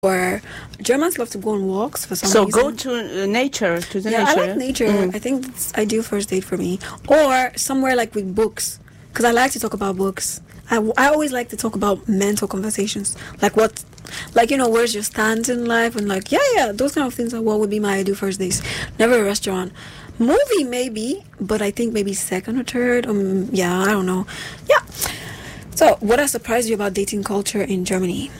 or Germans love to go on walks for some So reason. go to nature, to the Yeah, nature. I like nature. I think it's ideal first date for me. Or somewhere like with books, because I like to talk about books. I always like to talk about mental conversations, like where's your stance in life, and those kind of things are what would be my ideal first dates. Never a restaurant. Movie maybe, but I think maybe second or third. I don't know. Yeah. So, what has surprised you about dating culture in Germany?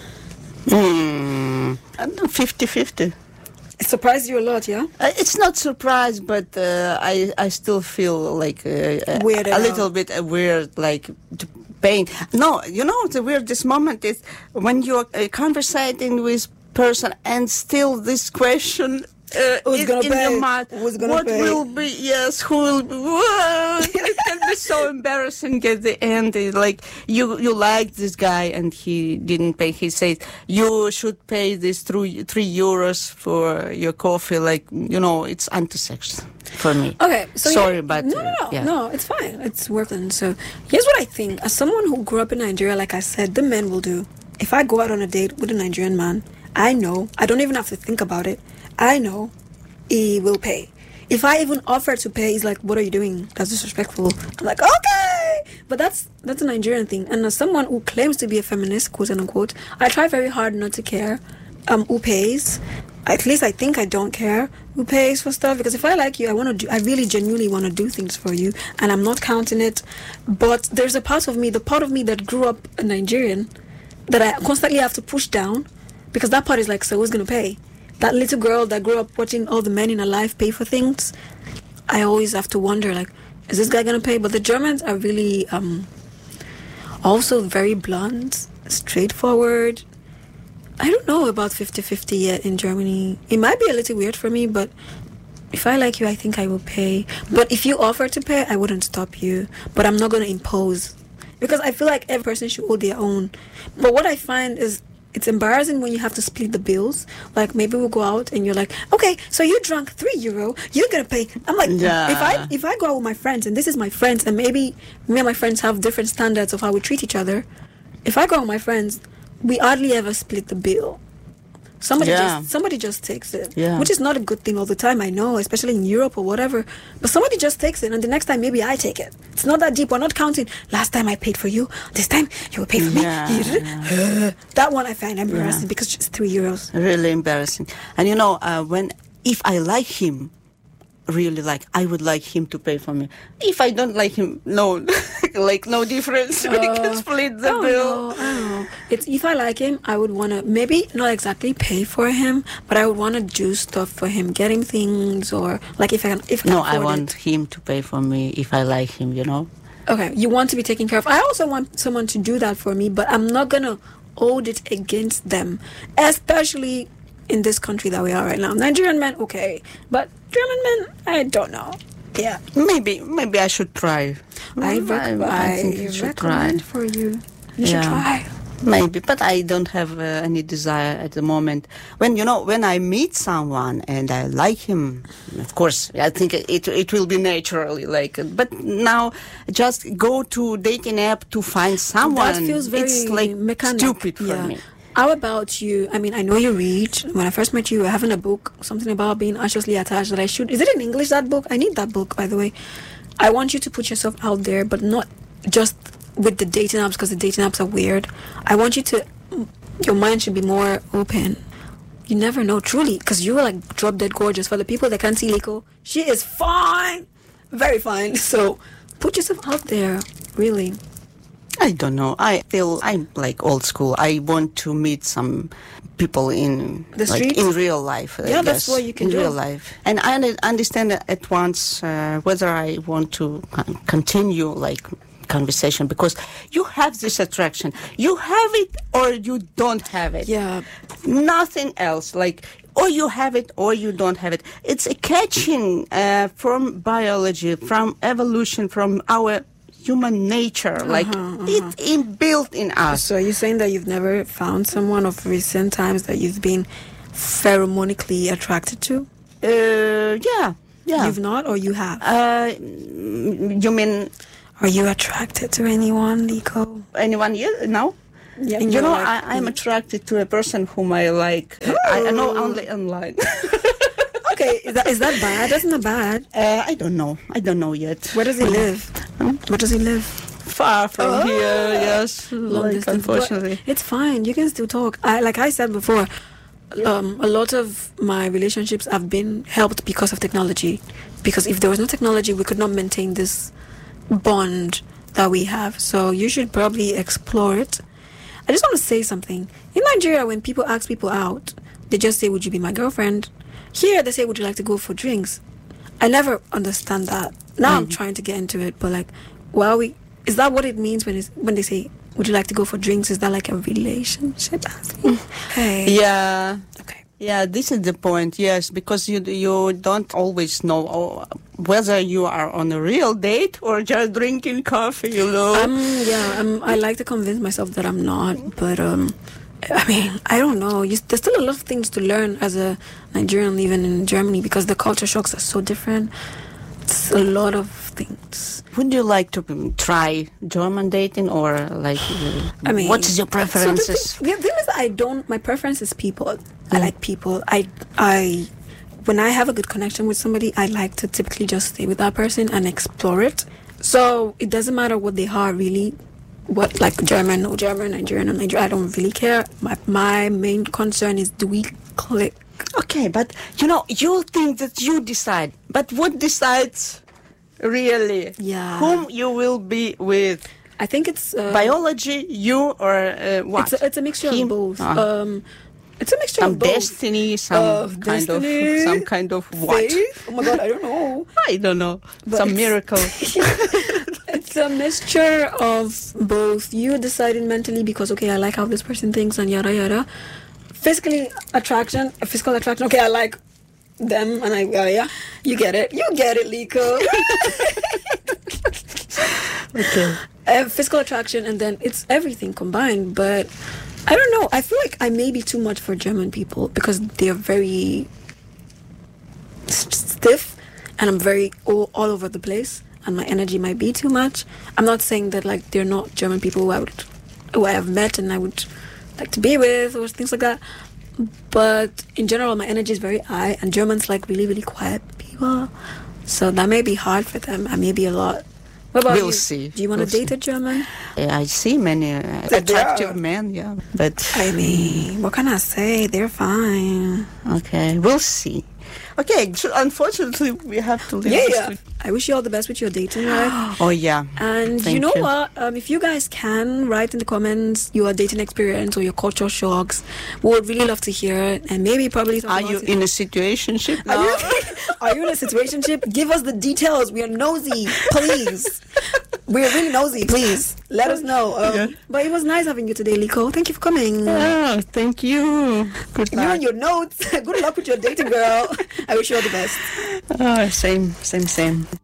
I don't know, 50-50. It surprised you a lot, yeah? It's not surprise, but I still feel like Weirded a out. little bit weird, like pain. No, the weirdest moment is when you're conversating with person and still this question Who's is gonna in pay? your mind. Who's gonna What pay? will be? Yes, who will be? It can be so embarrassing at the end. Like you like this guy and he didn't pay. He says you should pay this €3 for your coffee. Like it's anti-sex for me. Okay, so sorry, but no, it's fine. It's working. So here's what I think. As someone who grew up in Nigeria, like I said, the men will do. If I go out on a date with a Nigerian man, I know. I don't even have to think about it. I know he will pay. If I even offer to pay, he's like, "What are you doing? That's disrespectful." I'm like, "Okay," but that's a Nigerian thing. And as someone who claims to be a feminist, quote unquote, I try very hard not to care who pays. At least I think I don't care who pays for stuff, because if I like you, I really genuinely want to do things for you, and I'm not counting it. But there's a part of me, the part of me that grew up a Nigerian, that I constantly have to push down, because that part is like, so who's gonna pay? That little girl that grew up watching all the men in her life pay for things, I always have to wonder, like, is this guy gonna pay? But the Germans are really also very blunt, straightforward. I don't know about 50-50 yet in Germany. It might be a little weird for me, but if I like you, I think I will pay. But if you offer to pay, I wouldn't stop you. But I'm not going to impose, because I feel like every person should hold their own. But what I find is it's embarrassing when you have to split the bills. Like, maybe we'll go out and you're like, okay, so you drank €3, you're going to pay. I'm like, Yeah. if I go out with my friends, and this is my friends, and maybe me and my friends have different standards of how we treat each other. If I go out with my friends, we hardly ever split the bill. Somebody just takes it, which is not a good thing all the time, I know, especially in Europe or whatever. But somebody just takes it, and the next time maybe I take it. It's not that deep. We're not counting. Last time I paid for you. This time you will pay for me. That one I find embarrassing because it's €3. Really embarrassing. And if I like him, really like, I would like him to pay for me. If I don't like him, no, like no difference. We can split the bill. I don't know. It's, if I like him, I would want to maybe not exactly pay for him, but I would want to do stuff for him, get him things, or like if I can No, I afford want him to pay for me if I like him. Okay, you want to be taken care of. I also want someone to do that for me, but I'm not gonna hold it against them, especially in this country that we are right now. Nigerian men, okay, but German men, I don't know. Yeah, Maybe I should try. I think you should try. recommend for you. You should try. Maybe, but I don't have any desire at the moment. When I meet someone and I like him, of course, I think it will be naturally like. But now, just go to dating app to find someone. That feels very it's like mechanic. stupid for me. How about you? I mean, I know you read. When I first met you, you were having a book, something about being anxiously attached that I should. Is it in English, that book? I need that book, by the way. I want you to put yourself out there, but not just with the dating apps, because the dating apps are weird. I want you to, your mind should be more open. You never know, truly, because you were like drop dead gorgeous. For the people that can't see Liko, she is fine, very fine. So put yourself out there, really. I don't know. I'm like old school. I want to meet some people in The streets? in real life. Yeah, that's what you can in do. real life. And I understand at once whether I want to continue like conversation, because you have this attraction. You have it or you don't have it. Yeah. Nothing else. Like, or you have it or you don't have it. It's a catching from biology, from evolution, from our human nature, like it's inbuilt in us. So are you saying that you've never found someone of recent times that you've been pheromonically attracted to? Yeah. You've not, or you have? You mean Are you attracted to anyone, Liko? anyone? No. Yeah, and You you're know, like, I'm attracted to a person whom I like. I know only online. okay, is that bad? That's not bad. I don't know. I don't know yet. Where does he live? Where does he live? Far from here, yes. Long Like, distance. unfortunately. But it's fine. You can still talk. Like I said before, a lot of my relationships have been helped because of technology. Because if there was no technology, we could not maintain this bond that we have. So you should probably explore it. I just want to say something. In Nigeria, when people ask people out, they just say, "Would you be my girlfriend?" Here, they say, "Would you like to go for drinks?" I never understand that. Now I'm trying to get into it, but like, is that what it means when they say, "Would you like to go for drinks?" Is that like a relationship? Hey. Yeah. Okay. Yeah, this is the point, yes, because you don't always know whether you are on a real date or just drinking coffee, you know. I like to convince myself that I'm not, but I mean, I don't know. There's still a lot of things to learn as a Nigerian living in Germany because the culture shocks are so different. It's a lot of things. Would you like to try German dating or like, I mean, what is your preferences? So the thing is, my preference is people. I like people. When I have a good connection with somebody, I like to typically just stay with that person and explore it. So it doesn't matter what they are really. What, like German, no German, Nigerian, no Nigerian, I don't really care. My main concern is, do we click? Okay, but you think that you decide. But what decides really? Yeah. Whom you will be with? I think it's biology, you, or what? It's a mixture of both. It's a mixture some of both. Destiny, some kind of what? Faith? Oh my God, I don't know. I don't know. But some miracle. It's a mixture of both. You deciding mentally because, okay, I like how this person thinks and yada yada. Physical attraction. Okay, I like them and yeah. You get it, Liko. Okay. Physical attraction, and then it's everything combined. But I don't know. I feel like I may be too much for German people because they're very stiff, and I'm very all over the place, and my energy might be too much. I'm not saying that like they're not German people who I have met and I would like to be with or things like that. But in general, my energy is very high, and Germans like really, really quiet people. So that may be hard for them. I may be a lot. What about you? We'll see. Do you want to date a German? Yeah, I see many attractive men, yeah. But I mean, what can I say? They're fine. Okay, we'll see. Okay, so unfortunately, we have to leave. Yeah. I wish you all the best with your dating life. Oh, yeah. And Thank you know you. what? If you guys can, write in the comments your dating experience or your cultural shocks. We would really love to hear it. And maybe probably... Are you in a situationship now? Are you in a situationship? Give us the details. We are nosy. Please. We're really nosy. Please. Let us know. But it was nice having you today, Liko. Thank you for coming. Oh, thank you. Good luck. You and your notes. Good luck with your dating, girl. I wish you all the best. Oh, same.